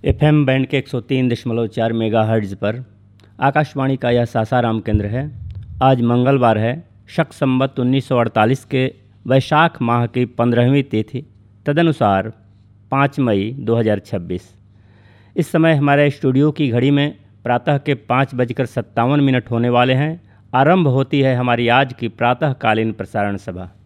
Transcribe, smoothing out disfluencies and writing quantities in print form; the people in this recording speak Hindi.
एफएम बैंड के 103.4 मेगाहर्ट्ज़ पर आकाशवाणी का यह सासाराम केंद्र है। आज मंगलवार है, शक संवत 1948 के वैशाख माह की 15वीं तिथि, तदनुसार 5 मई 2026। इस समय हमारे स्टूडियो की घड़ी में प्रातः के 5:57 होने वाले हैं। आरंभ होती है हमारी आज की प्रातःकालीन प्रसारण सभा।